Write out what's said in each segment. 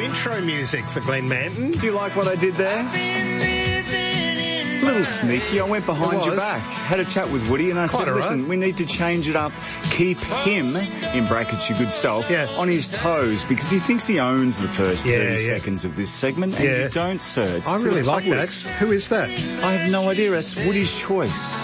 intro music for Glenn Manton. Do you like what I did there? A little sneaky. I went behind your back. Had a chat with Woody and I said, listen, we need to change it up. Keep him, in brackets your good self, on his toes because he thinks he owns the first 30 seconds of this segment and you don't, sir. It's I really like that. Who is that? I have no idea. It's Woody's choice.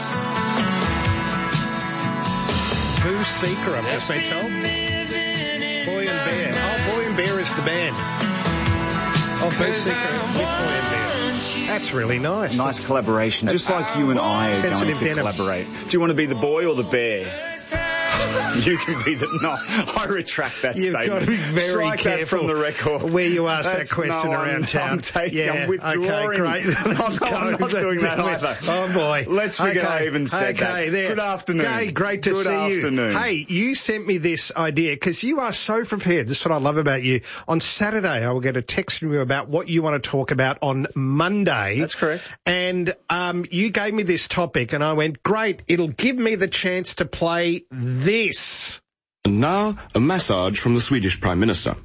Who's Seeker, I've just been told? Boy and Bear. Oh, Boy and Bear is the band. Oh, Who's Seeker with Boy and Bear. That's really nice. Nice collaboration, just like you and I are going to collaborate. Do you want to be the boy or the bear? You can be the... No, I retract that statement. You've got to be very Strike careful that from the record. Where you ask that question around town. I'm withdrawing. Okay, great. I'm not doing that either. Oh, boy. Let's forget I even said that. There. Good afternoon. Okay, great to see you. Hey, you sent me this idea because you are so prepared. This is what I love about you. On Saturday, I will get a text from you about what you want to talk about on Monday. That's correct. And you gave me this topic and I went, great, it'll give me the chance to play this. And now, a massage from the Swedish Prime Minister.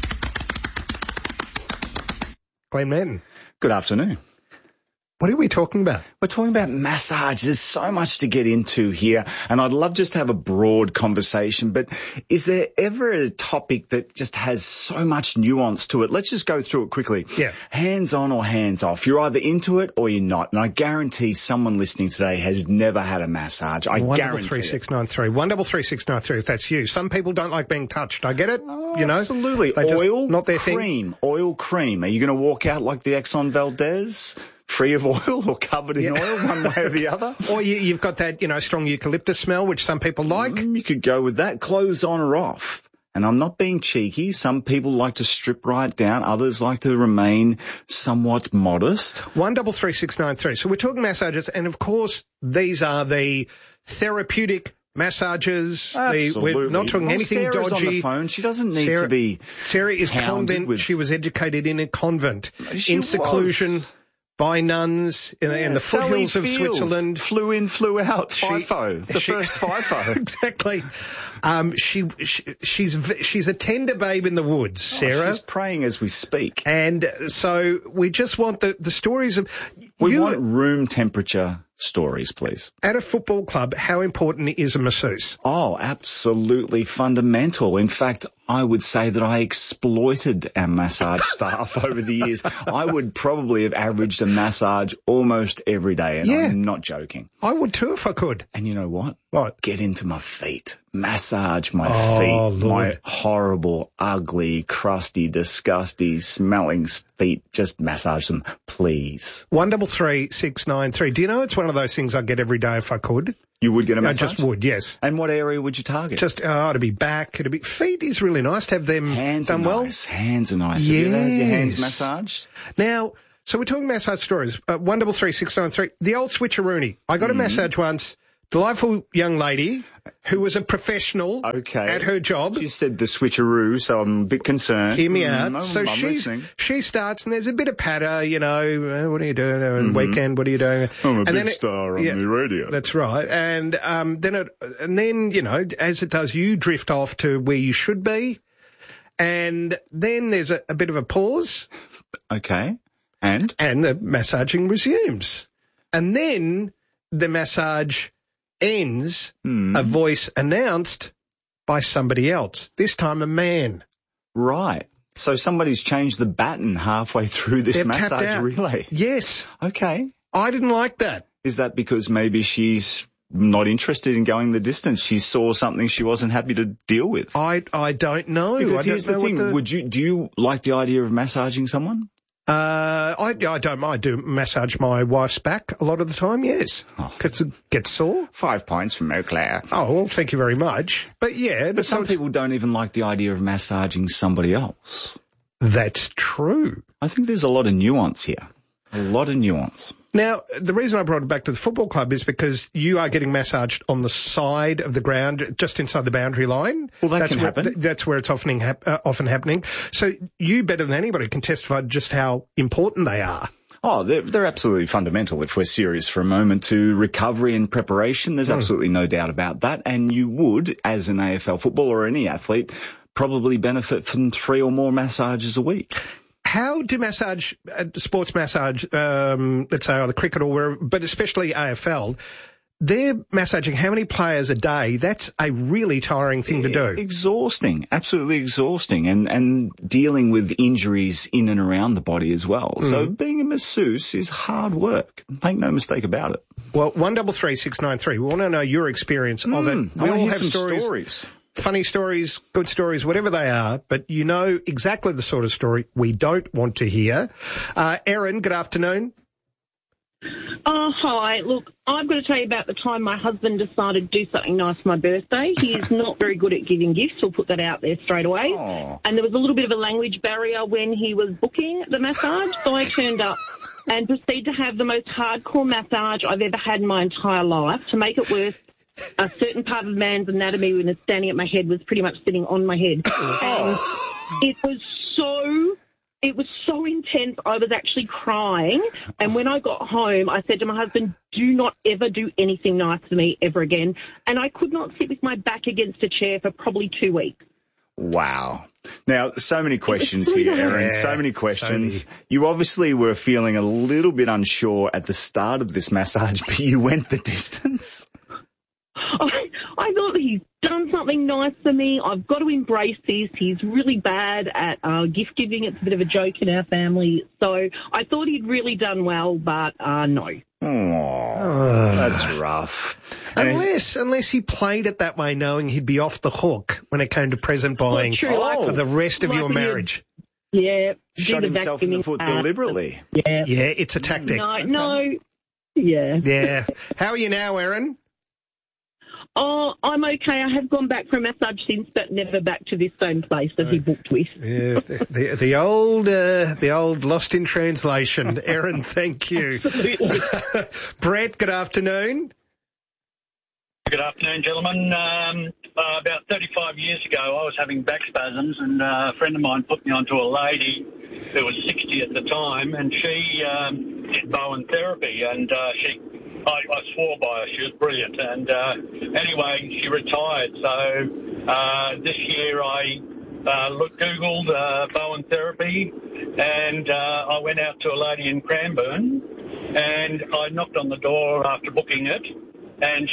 Glenn Manton. Good afternoon. What are we talking about? We're talking about massage. There's so much to get into here, and I'd love just to have a broad conversation, but is there ever a topic that just has so much nuance to it? Let's just go through it quickly. Yeah. Hands on or hands off. You're either into it or you're not, and I guarantee someone listening today has never had a massage. I guarantee it. 133 133 if that's you. Some people don't like being touched. I get it, you know. Absolutely. Oil, not their cream. Oil, cream. Are you going to walk out like the Exxon Valdez? Free of oil or covered in oil, one way or the other. Or you've got that, strong eucalyptus smell, which some people like. You could go with that. Clothes on or off. And I'm not being cheeky. Some people like to strip right down. Others like to remain somewhat modest. 133 So we're talking massages. And, of course, these are the therapeutic massages. Absolutely. We're not talking anything Sarah's dodgy. On the phone. She doesn't need to be Sarah is convent. She was educated in a convent. In seclusion. By nuns in the foothills of Switzerland. Flew in, flew out. FIFO. The first FIFO. Exactly. She's a tender babe in the woods, Sarah. She's praying as we speak. And so we just want the stories of... We want room temperature stories, please. At a football club, how important is a masseuse? Oh, absolutely fundamental. In fact, I would say that I exploited our massage staff over the years. I would probably have averaged a massage almost every day, and I'm not joking. I would too if I could. And you know what? What? Get into my feet. Massage my feet. Lord. My horrible, ugly, crusty, disgusting, smelling feet. Just massage them, please. 133 Do you know it's one of those things I'd get every day if I could? You would get a massage? I just would, yes. And what area would you target? Just, it'd be back, it'd be... Feet is really nice to have them done well. Hands are nice. Yes. Have you had your hands massaged? Now, so we're talking massage stories. 133 The old switcheroony. I got a massage once. Delightful young lady who was a professional at her job. She said the switcheroo, so I'm a bit concerned. Hear me out. So she starts and there's a bit of patter, what are you doing on weekend? What are you doing? I'm a big star on the radio. That's right. And then, as it does, you drift off to where you should be. And then there's a bit of a pause. Okay. And the massaging resumes. And then the massage ends, a voice announced by somebody else, this time a man. Right. So somebody's changed the baton halfway through this massage relay. Yes. Okay. I didn't like that. Is that because maybe she's not interested in going the distance? She saw something she wasn't happy to deal with. I don't know. Because here's the thing. Do you like the idea of massaging someone? I don't mind. I do massage my wife's back a lot of the time, yes. Because it gets sore. 5 points from Eau Claire. Oh, well, thank you very much. But yeah. But some people don't even like the idea of massaging somebody else. That's true. I think there's a lot of nuance here. A lot of nuance. Now, the reason I brought it back to the football club is because you are getting massaged on the side of the ground, just inside the boundary line. Well, that can happen. That's where it's often happening. So you, better than anybody, can testify just how important they are. Oh, they're absolutely fundamental if we're serious for a moment to recovery and preparation. There's absolutely no doubt about that. And you would, as an AFL footballer or any athlete, probably benefit from 3 or more massages a week. How do sports massage, let's say either cricket or wherever, but especially AFL, they're massaging how many players a day? That's a really tiring thing to do. Exhausting, absolutely exhausting, and dealing with injuries in and around the body as well. So being a masseuse is hard work. Make no mistake about it. Well, 133 693. We want to know your experience of it. We all have stories. Funny stories, good stories, whatever they are, but you know exactly the sort of story we don't want to hear. Erin, good afternoon. Oh, hi. Look, I've got to tell you about the time my husband decided to do something nice for my birthday. He is not very good at giving gifts. We'll put that out there straight away. Aww. And there was a little bit of a language barrier when he was booking the massage, so I turned up and proceeded to have the most hardcore massage I've ever had in my entire life. To make it worse, a certain part of the man's anatomy when it's standing at my head was pretty much sitting on my head. And it was so intense, I was actually crying. And when I got home, I said to my husband, do not ever do anything nice for me ever again. And I could not sit with my back against a chair for probably 2 weeks. Wow. Now, so many questions here, Erin, so many questions. You obviously were feeling a little bit unsure at the start of this massage, but you went the distance. I thought he's done something nice for me. I've got to embrace this. He's really bad at gift giving. It's a bit of a joke in our family. So I thought he'd really done well, but no. Oh, that's rough. Unless he played it that way, knowing he'd be off the hook when it came to present buying for the rest of your marriage. Yeah. Shot himself in the foot deliberately. Yeah. Yeah, it's a tactic. No. Yeah. Yeah. How are you now, Erin? Oh, I'm okay. I have gone back for a massage since, but never back to this same place that he booked with. Yeah, the old lost in translation. Erin, thank you. Absolutely. Brett, good afternoon. Good afternoon, gentlemen. About 35 years ago, I was having back spasms, and a friend of mine put me onto a lady who was 60 at the time, and she did Bowen therapy, and I swore by her. She was brilliant. And anyway, she retired. So this year I Googled Bowen therapy, and I went out to a lady in Cranbourne, and I knocked on the door after booking it. And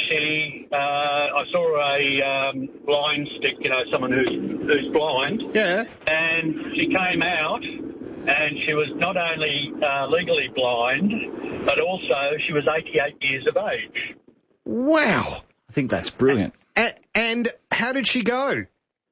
I saw a blind stick, someone who's blind. Yeah. And she came out, and she was not only legally blind, but also she was 88 years of age. Wow. I think that's brilliant. And how did she go?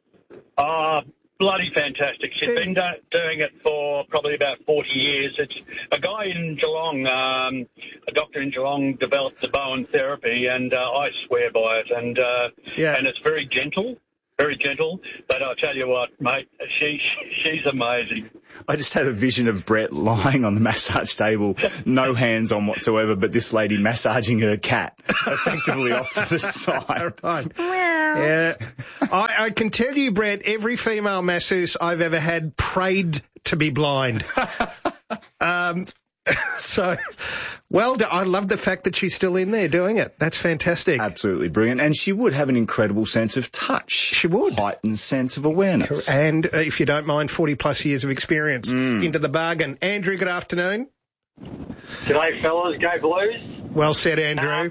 Bloody fantastic. She's been doing it for probably about 40 years. It's a guy in Geelong, a doctor in Geelong, developed the Bowen therapy, and I swear by it. And it's very gentle. Very gentle, but I'll tell you what, mate, she's amazing. I just had a vision of Brett lying on the massage table, no hands on whatsoever, but this lady massaging her cat, effectively off to the side. Right. Yeah. I can tell you, Brett, every female masseuse I've ever had prayed to be blind. So, well, I love the fact that she's still in there doing it. That's fantastic. Absolutely brilliant. And she would have an incredible sense of touch. She would. Heightened sense of awareness. And if you don't mind, 40 plus years of experience into the bargain. Andrew, good afternoon. G'day, fellas. Go Blues. Well said, Andrew.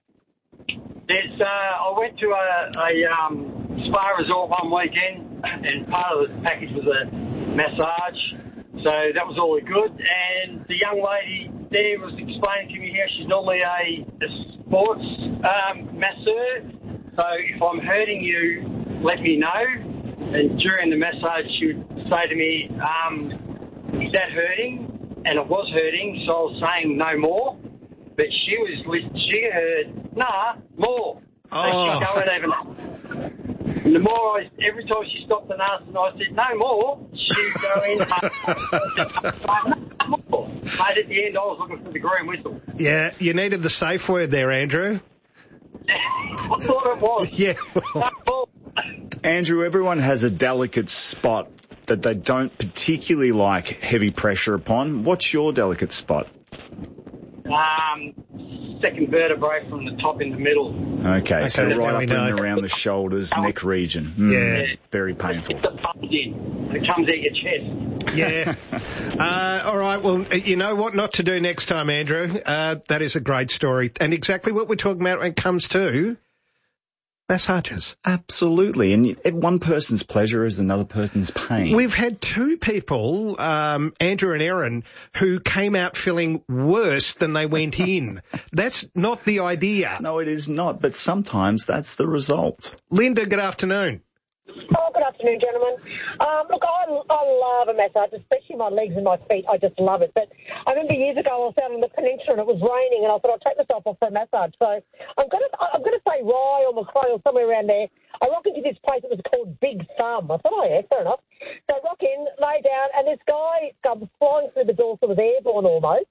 I went to a spa resort one weekend, and part of the package was a massage. So that was all good, and the young lady there was explaining to me how she's normally a sports masseur. So if I'm hurting you, let me know. And during the massage, she would say to me, is that hurting? And it was hurting, so I was saying no more. But she heard, nah, more. Oh. So she going even. And the more every time she stopped and asked, and I said, no more, she'd go in, no more. Mate, at the end, I was looking for the green whistle. Yeah, you needed the safe word there, Andrew. I thought it was. Yeah. Well. Andrew, everyone has a delicate spot that they don't particularly like heavy pressure upon. What's your delicate spot? second vertebrae from the top in the middle. Okay, so right up and around the shoulders, neck region. Yeah. Very painful. It's a bump in. It comes out your chest. Yeah. All right, well, you know what not to do next time, Andrew. That is a great story. And exactly what we're talking about when it comes to massages. Absolutely. And one person's pleasure is another person's pain. We've had two people, Andrew and Erin, who came out feeling worse than they went in. That's not the idea. No, it is not, but sometimes that's the result. Linda, good afternoon. Oh, good afternoon, gentlemen. Look, I love a massage, especially my legs and my feet. I just love it. But I remember years ago I was out on the peninsula and it was raining, and I thought I'd take myself off for a massage. So I'm gonna say Rye or Macrae or somewhere around there. I rock into this place that was called Big Thumb. I thought, oh yeah, fair enough. So I rock in, lay down, and this guy comes flying through the door, sort of airborne almost.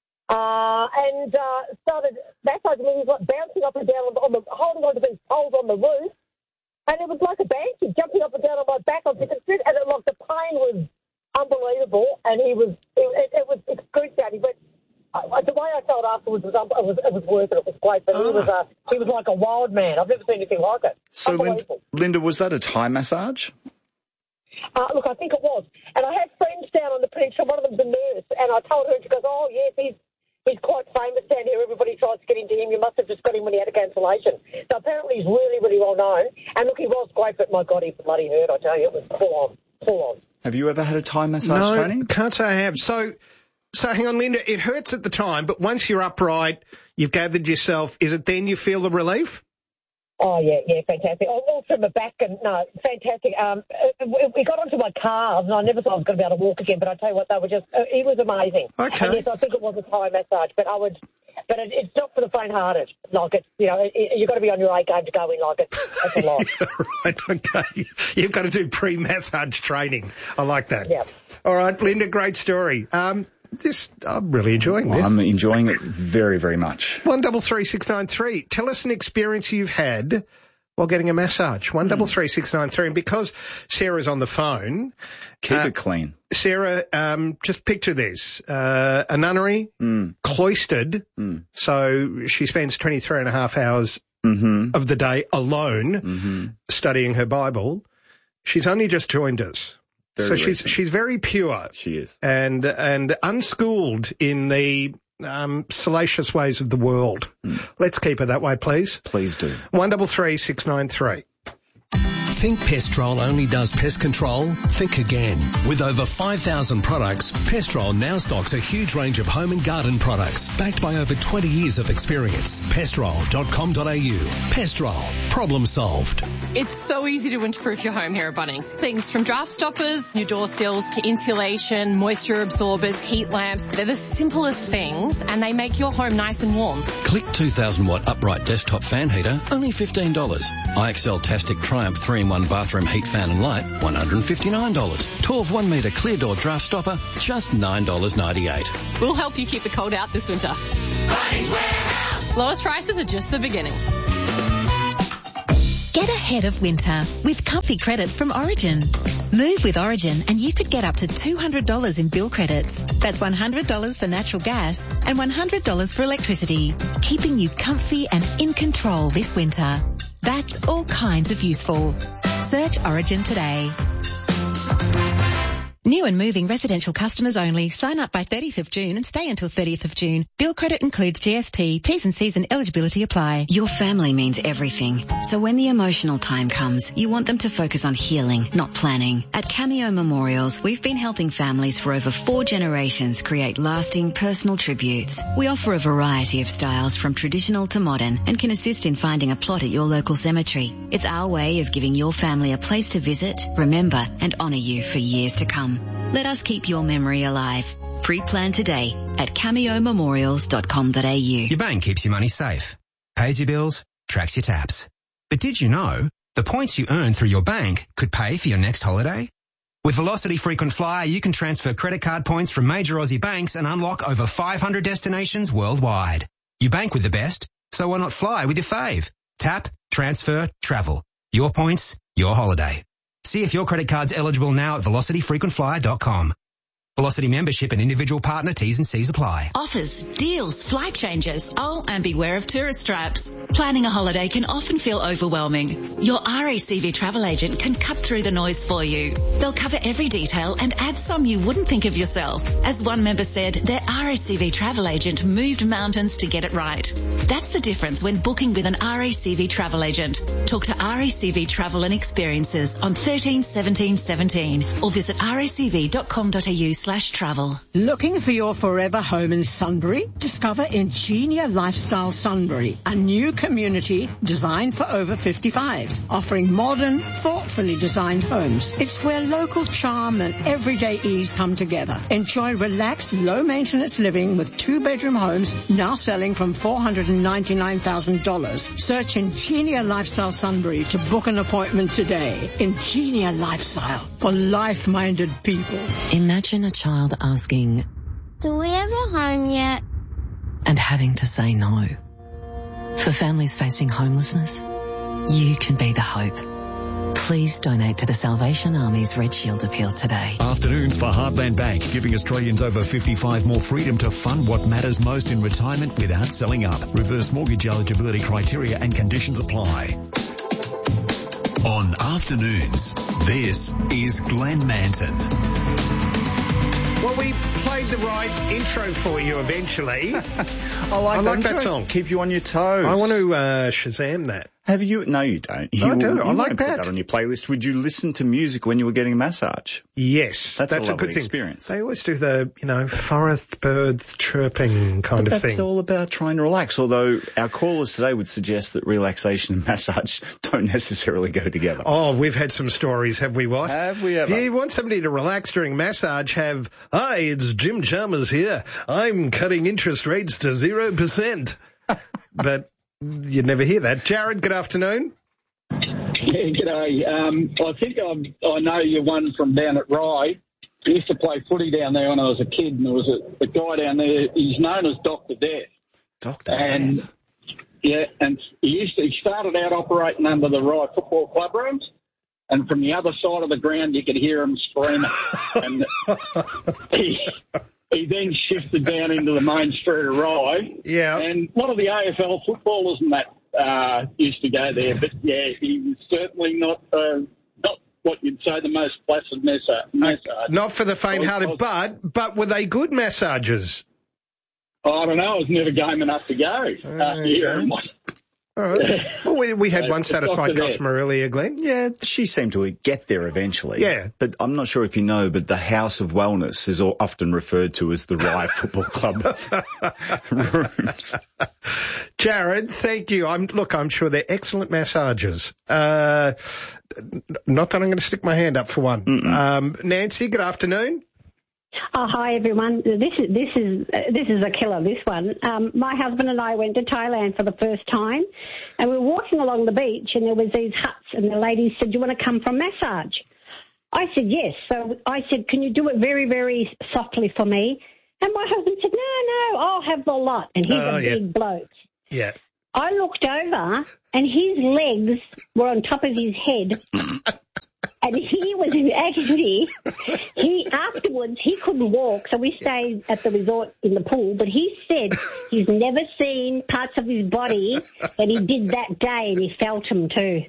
And started massaging me. He was like bouncing up and down holding onto these poles on the roof. And it was like a banshee jumping up and down on my back on the sit, and the pain was unbelievable, and it was excruciating. But the way I felt afterwards was worth it. It was great, but he was like a wild man. I've never seen anything like it. So, Linda, was that a Thai massage? Look, I think it was. And I have friends down on the peninsula. One of them's a nurse, and I told her, and she goes, "Oh yes, he's quite famous down here. Everybody tries to get into him. You must have just got him when he had a cancellation." So apparently he's really, really well known. And look, he was great, but my God, he bloody hurt, I tell you. It was full on. Have you ever had a Thai massage training? No, can't say I have. So hang on, Linda, it hurts at the time, but once you're upright, you've gathered yourself, is it then you feel the relief? Oh, yeah, fantastic. All through my back, and no, fantastic. We got onto my calves, and I never thought I was going to be able to walk again, but I tell you what, they were just, it was amazing. Okay. And yes, I think it was a Thai massage, but it's not for the faint-hearted. Like, it's, you've got to be on your A game to go in like it. That's a lot. Right, okay. You've got to do pre-massage training. I like that. Yeah. All right, Linda, great story. I'm really enjoying this. I'm enjoying it very, very much. 133693. Tell us an experience you've had while getting a massage. 133693. And because Sarah's on the phone, keep it clean. Sarah, just picture this: a nunnery, cloistered. So she spends 23 and a half hours of the day alone studying her Bible. She's only just joined us. She's very pure. She is. And unschooled in the salacious ways of the world. Let's keep her that way, please. Please do. 133693. Think Pestrol only does pest control? Think again. With over 5,000 products, Pestrol now stocks a huge range of home and garden products, backed by over 20 years of experience. Pestrol.com.au. Pestrol. Problem solved. It's so easy to winterproof your home here at Bunnings. Things from draft stoppers, new door sills, to insulation, moisture absorbers, heat lamps. They're the simplest things, and they make your home nice and warm. Click 2,000 watt upright desktop fan heater, only $15. IXL Tastic Triumph 3-in-1 bathroom heat fan and light, $159. 12 1 metre clear door draft stopper, just $9.98. We'll help you keep the cold out this winter. Bunnings Warehouse. Lowest prices are just the beginning. Get ahead of winter with comfy credits from Origin. Move with Origin and you could get up to $200 in bill credits. That's $100 for natural gas and $100 for electricity, keeping you comfy and in control this winter. That's all kinds of useful. Search Origin today. New and moving residential customers only. Sign up by 30th of June and stay until 30th of June. Bill credit includes GST. T's and C's and eligibility apply. Your family means everything. So when the emotional time comes, you want them to focus on healing, not planning. At Cameo Memorials, we've been helping families for over 4 generations create lasting personal tributes. We offer a variety of styles from traditional to modern and can assist in finding a plot at your local cemetery. It's our way of giving your family a place to visit, remember and honour you for years to come. Let us keep your memory alive. Pre-plan today at cameomemorials.com.au. Your bank keeps your money safe, pays your bills, tracks your taps. But did you know the points you earn through your bank could pay for your next holiday? With Velocity Frequent Flyer, you can transfer credit card points from major Aussie banks and unlock over 500 destinations worldwide. You bank with the best, so why not fly with your fave? Tap, transfer, travel. Your points, your holiday. See if your credit card's eligible now at velocityfrequentflyer.com. Velocity membership and individual partner T's and C's apply. Offers, deals, flight changes. Oh, and beware of tourist traps. Planning a holiday can often feel overwhelming. Your RACV travel agent can cut through the noise for you. They'll cover every detail and add some you wouldn't think of yourself. As one member said, their RACV travel agent moved mountains to get it right. That's the difference when booking with an RACV travel agent. Talk to RACV Travel and Experiences on 13 17 17 or visit racv.com.au/travel. Looking for your forever home in Sunbury? Discover Ingenia Lifestyle Sunbury, a new community designed for over 55s, offering modern, thoughtfully designed homes. It's where local charm and everyday ease come together. Enjoy relaxed, low-maintenance living with 2-bedroom homes now selling from $499,000. Search Ingenia Lifestyle Sunbury to book an appointment today. Ingenia Lifestyle for life-minded people. Imagine a child asking, "Do we have a home yet?" and having to say no. For families facing homelessness, you can be the hope. Please donate to the Salvation Army's Red Shield appeal today. Afternoons for Heartland Bank, giving Australians over 55 more freedom to fund what matters most in retirement without selling up. Reverse mortgage eligibility criteria and conditions apply. On Afternoons, this is Glenn Manton. Well, we played the right intro for you eventually. I like that song. Keep you on your toes. I want to Shazam that. Have you? No, you don't. I do. I like that. Put that on your playlist. Would you listen to music when you were getting a massage? Yes, that's a good thing. Experience. They always do the, forest birds chirping kind of thing. That's all about trying to relax. Although our callers today would suggest that relaxation and massage don't necessarily go together. Oh, we've had some stories, have we? What? Have we ever? Yeah, you want somebody to relax during massage? Hi, it's Jim Chalmers here. I'm cutting interest rates to 0%. But you'd never hear that. Jared, good afternoon. Yeah, g'day. I think I know you one from down at Rye. I used to play footy down there when I was a kid, and there was a guy down there. He's known as Dr. Death. Dr. Death. Yeah, and he started out operating under the Rye Football Club rooms, and from the other side of the ground you could hear him screaming. And he then shifted down into the main street of Rye. Yeah. And one of the AFL footballers and that used to go there. But, yeah, he was certainly not what you'd say the most placid massage. Not for the faint-hearted, but were they good massages? I don't know. I was never game enough to go. All right. Well, we had one satisfied customer earlier, Glenn. Yeah, she seemed to get there eventually. Yeah. But I'm not sure if you know, but the House of Wellness is often referred to as the Rye Football Club rooms. Jared, thank you. I'm sure they're excellent massages. Not that I'm going to stick my hand up for one. Nancy, good afternoon. Oh, hi everyone. This is a killer, this one. My husband and I went to Thailand for the first time, and we were walking along the beach, and there was these huts, and the lady said, "Do you want to come for a massage?" I said yes. So I said, "Can you do it very, very softly for me?" And my husband said, "No, I'll have the lot." And he's a big bloke. Yeah. I looked over, and his legs were on top of his head. And he was in agony. Afterwards, he couldn't walk, so we stayed at the resort in the pool. But he said he's never seen parts of his body that he did that day, and he felt them too.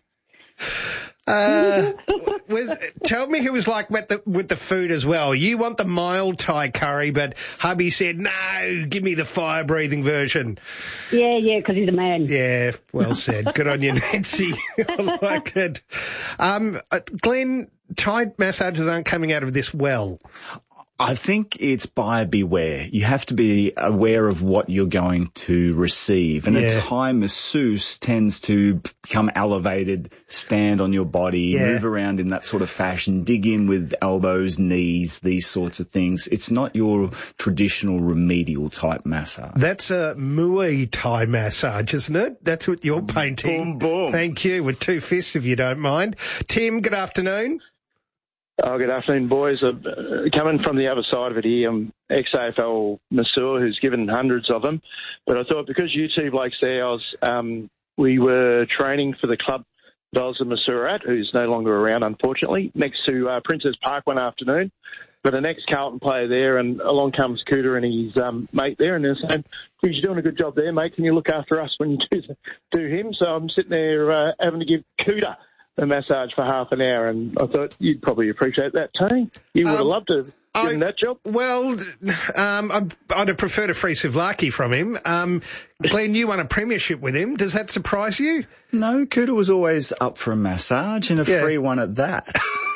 Tell me who was like with the food as well. You want the mild Thai curry, but hubby said, "No, give me the fire-breathing version." Yeah, because he's a man. Yeah, well said. Good on you, Nancy. I like it. Glenn, Thai massages aren't coming out of this well. I think it's buyer beware. You have to be aware of what you're going to receive. And a Thai masseuse tends to become elevated, stand on your body, move around in that sort of fashion, dig in with elbows, knees, these sorts of things. It's not your traditional remedial type massage. That's a Muay Thai massage, isn't it? That's what you're painting. Boom, boom. Thank you. With 2 fists, if you don't mind. Tim, good afternoon. Oh, good afternoon, boys. Coming from the other side of it here, I'm ex-AFL masseur who's given hundreds of them. But I thought because you two blokes there, we were training for the club that I was a masseur at, who's no longer around, unfortunately, next to Princess Park one afternoon. But an ex-Carlton player there, and along comes Cooter and his mate there, and they're saying, "You're doing a good job there, mate. Can you look after us when you do him?" So I'm sitting there having to give Cooter a massage for half an hour, and I thought you'd probably appreciate that, Tony. You would have loved to have given that job. Well, I'd have preferred a free souvlaki from him. Glenn, you won a premiership with him. Does that surprise you? No, Cooter was always up for a massage, and a free one at that.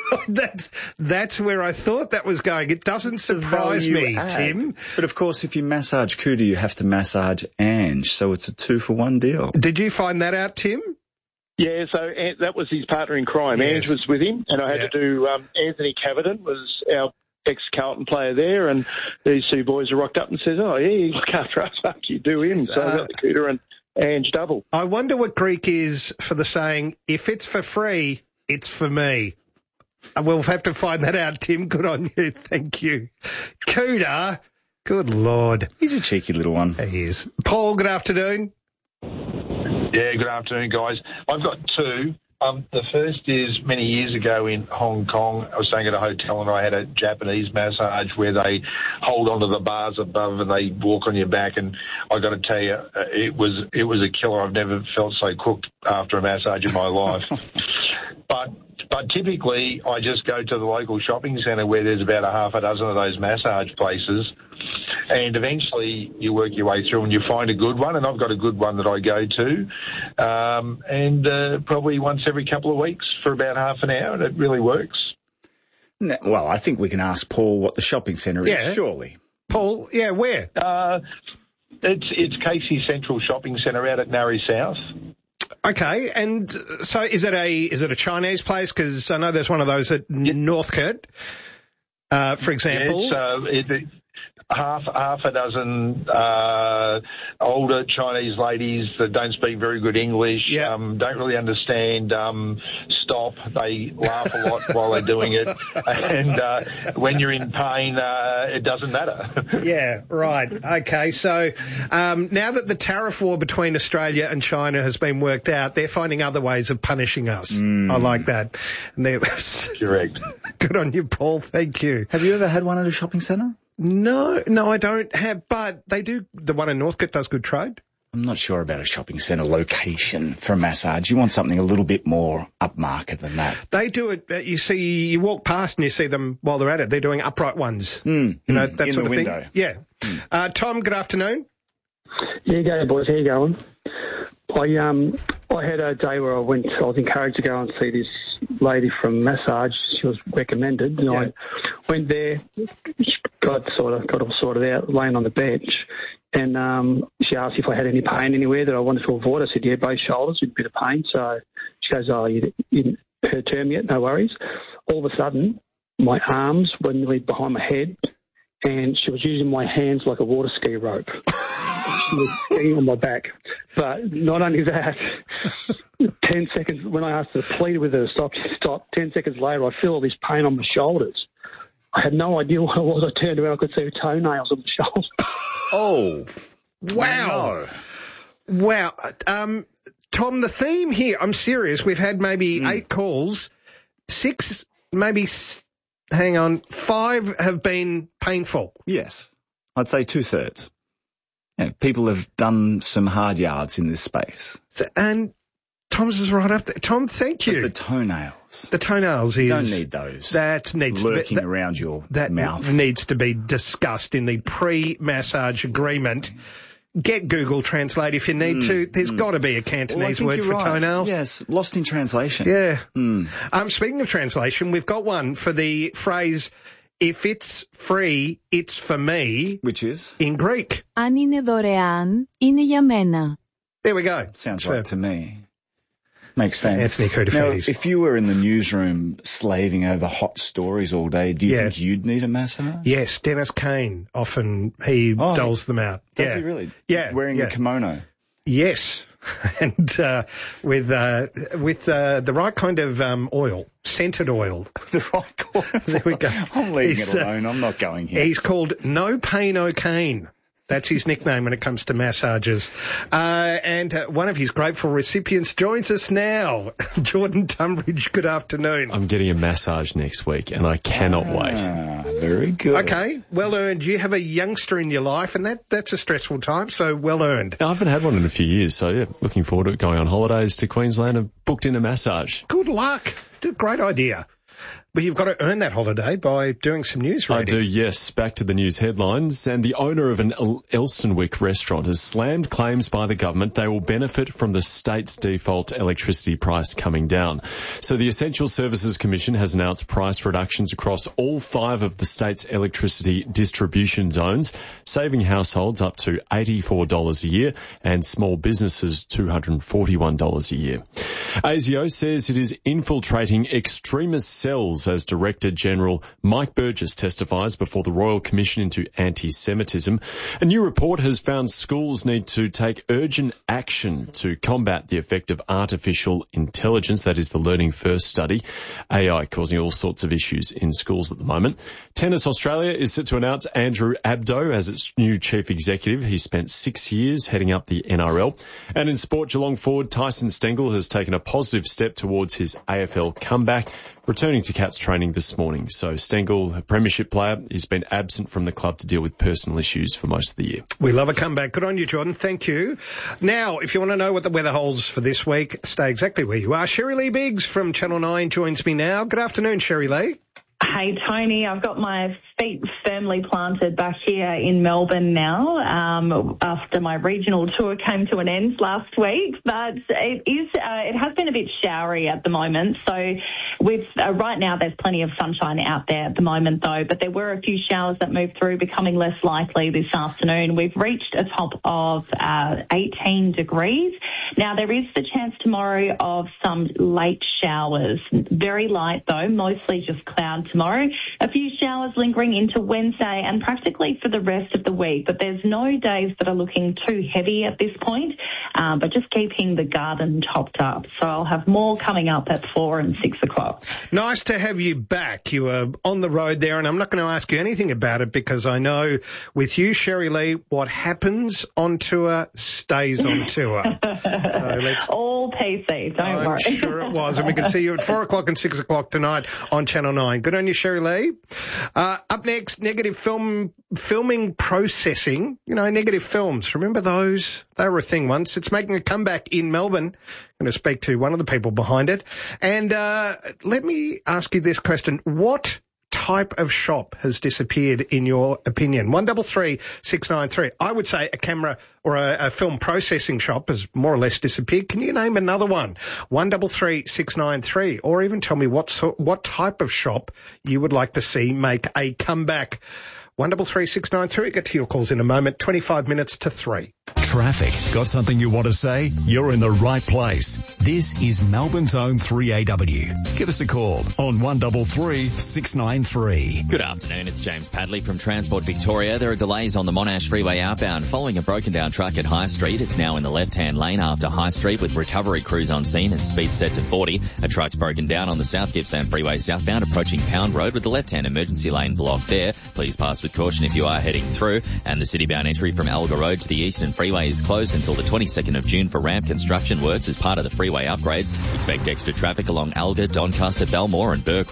That's where I thought that was going. It doesn't surprise me, Tim. But of course, if you massage Cooter, you have to massage Ange, so it's a 2-for-1 deal. Did you find that out, Tim? Yeah, so that was his partner in crime. Yes. Ange was with him, and I had to do Anthony Cavidan was our ex-Carlton player there, and these two boys are rocked up and says, "Oh, yeah, you look after us after you do him." So I got the Cooter and Ange double. I wonder what Greek is for the saying, "If it's for free, it's for me." We'll have to find that out, Tim. Good on you. Thank you. Cooter, good Lord. He's a cheeky little one. He is. Paul, good afternoon. Yeah, good afternoon, guys. I've got two. The first is many years ago in Hong Kong, I was staying at a hotel and I had a Japanese massage where they hold onto the bars above and they walk on your back, and I got to tell you, it was a killer. I've never felt so cooked after a massage in my life. But typically, I just go to the local shopping centre where there's about a half a dozen of those massage places, and eventually you work your way through and you find a good one, and I've got a good one that I go to, and probably once every couple of weeks for about half an hour, and it really works. Well, I think we can ask Paul what the shopping centre is, surely. Paul, where? It's Casey Central Shopping Centre out at Narre South. Okay, and so is it a Chinese place? Because I know there's one of those at Northcote, for example. Yes, half a dozen older Chinese ladies that don't speak very good English, don't really understand stop. They laugh a lot while they're doing it, and when you're in pain, it doesn't matter. Yeah, right. Okay, so now that the tariff war between Australia and China has been worked out, they're finding other ways of punishing us. I like that. And correct. Good on you, Paul. Thank you. Have you ever had one at a shopping centre? No, I don't have, but they do. The one in Northcote does good trade. I'm not sure about a shopping centre location for a massage. You want something a little bit more upmarket than that. They do it. You walk past and you see them while they're at it. They're doing upright ones. That in sort of window. Thing. Yeah. Tom, good afternoon. Yeah, go boys. How you going? I had a day where I was encouraged to go and see this lady from massage. She was recommended, and I went there, got all sorted out, laying on the bench, and she asked if I had any pain anywhere that I wanted to avoid. I said, yeah, both shoulders with a bit of pain. So she goes, oh, you didn't her term yet, no worries. All of a sudden, my arms were nearly behind my head, and she was using my hands like a water ski rope. She was skiing on my back. But not only that, 10 seconds, when I asked her, pleaded with her to stop, 10 seconds later, I feel all this pain on my shoulders. I had no idea what it was. I turned around, I could see her toenails on the shoulders. Oh, wow. No. Wow. Tom, the theme here, I'm serious, we've had maybe 8 calls, 6, maybe, 5 have been painful. Yes. I'd say 2/3. Yeah, people have done some hard yards in this space. And Tom's is right up there. Tom, thank you. But the toenails. The toenails is... You don't need those. That needs lurking around your mouth. That needs to be discussed in the pre-massage agreement. Get Google Translate if you need to. There's got to be a Cantonese word for toenails. Yes, lost in translation. Yeah. Speaking of translation, we've got one for the phrase... If it's free, it's for me. Which is? In Greek. Αν είναι δωρεάν, είναι για μένα. There we go. Sounds right to me. Makes sense. Anthony Now, if you were in the newsroom slaving over hot stories all day, do you think you'd need a massage? Yes, Dennis Kane often, he doles them out. Does he really? Yeah. Wearing a kimono? Yes. And with the right kind of oil, scented oil. The right oil. There we go. I'm leaving it alone. I'm not going here. He's called No Pain O'Kane. That's his nickname when it comes to massages. And one of his grateful recipients joins us now. Jordan Tunbridge, good afternoon. I'm getting a massage next week, and I cannot wait. Very good. Okay, well earned. You have a youngster in your life, and that's a stressful time, so well earned. I haven't had one in a few years, so yeah, looking forward to going on holidays to Queensland and booked in a massage. Good luck. Great idea. But you've got to earn that holiday by doing some news reading. I do, yes. Back to the news headlines. And the owner of an Elsternwick restaurant has slammed claims by the government they will benefit from the state's default electricity price coming down. So the Essential Services Commission has announced price reductions across all 5 of the state's electricity distribution zones, saving households up to $84 a year and small businesses $241 a year. ASIO says it is infiltrating extremist cells as Director General Mike Burgess testifies before the Royal Commission into Anti-Semitism. A new report has found schools need to take urgent action to combat the effect of artificial intelligence, that is the Learning First study, AI causing all sorts of issues in schools at the moment. Tennis Australia is set to announce Andrew Abdo as its new chief executive. He spent 6 years heading up the NRL. And in sport, Geelong forward Tyson Stengel has taken a positive step towards his AFL comeback, returning to Cats training this morning. So Stengel, a premiership player, has been absent from the club to deal with personal issues for most of the year. We love a comeback. Good on you, Jordan. Thank you. Now, if you want to know what the weather holds for this week, stay exactly where you are. Sherry Lee Biggs from Channel 9 joins me now. Good afternoon, Sherry Lee. Hey, Tony, I've got my feet firmly planted back here in Melbourne now after my regional tour came to an end last week. But it has been a bit showery at the moment. So right now there's plenty of sunshine out there at the moment, though. But there were a few showers that moved through, becoming less likely this afternoon. We've reached a top of 18 degrees. Now, there is the chance tomorrow of some late showers. Very light, though, mostly just cloud tomorrow. A few showers lingering into Wednesday and practically for the rest of the week. But there's no days that are looking too heavy at this point, but just keeping the garden topped up. So I'll have more coming up at 4 and 6 o'clock. Nice to have you back. You were on the road there, and I'm not going to ask you anything about it because I know with you, Sherry Lee, what happens on tour stays on tour. All PC, don't worry. I'm sure it was. And we can see you at 4 o'clock and 6 o'clock tonight on Channel 9. Good on you, Sherry Lee. Up next, negative filming processing. You know, negative films. Remember those? They were a thing once. It's making a comeback in Melbourne. I'm going to speak to one of the people behind it. And let me ask you this question. What type of shop has disappeared in your opinion? 133 693. I would say a camera or a film processing shop has more or less disappeared. Can you name another one? 133 693. Or even tell me what type of shop you would like to see make a comeback. 133 693. Get to your calls in a moment. 25 minutes to 3. Traffic. Got something you want to say? You're in the right place. This is Melbourne's own 3AW. Give us a call on 133 693. Good afternoon. It's James Padley from Transport Victoria. There are delays on the Monash Freeway outbound following a broken down truck at High Street. It's now in the left-hand lane after High Street with recovery crews on scene and speed set to 40. A truck's broken down on the South Gippsland Freeway southbound approaching Pound Road with the left-hand emergency lane blocked there. Please pass with caution if you are heading through. And the city-bound entry from Alga Road to the Eastern Freeway is closed until the 22nd of June for ramp construction works as part of the freeway upgrades. Expect extra traffic along Alga, Doncaster, Belmore and Burke